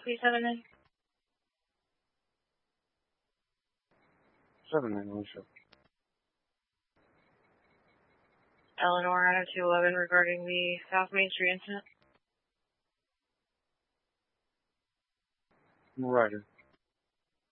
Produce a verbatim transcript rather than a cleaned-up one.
Please have a name. Seven nine one show. Eleanor, Item two eleven regarding the South Main Street incident. Ryder.